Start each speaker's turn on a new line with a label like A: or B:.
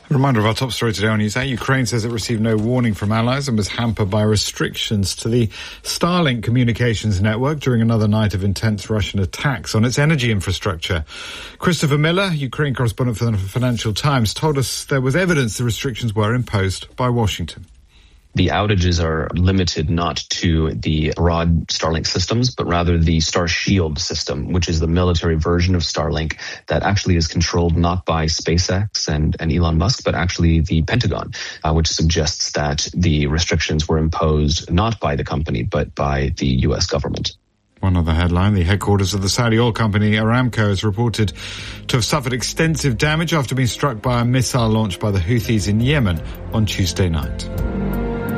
A: Reminder of our top story today on Newsday. Ukraine says it received no warning from allies and was hampered by restrictions to the Starlink communications network during another night of intense Russian attacks on its energy infrastructure. Christopher Miller, Ukraine correspondent for the Financial Times, told us there was evidence the restrictions were imposed by Washington.
B: The outages are limited not to the broad Starlink systems, but rather the Starshield system, which is the military version of Starlink that actually is controlled not by SpaceX and Elon Musk, but actually the Pentagon, which suggests that the restrictions were imposed not by the company, but by the U.S. government.
A: One other headline, the headquarters of the Saudi oil company Aramco is reported to have suffered extensive damage after being struck by a missile launched by the Houthis in Yemen on Tuesday night.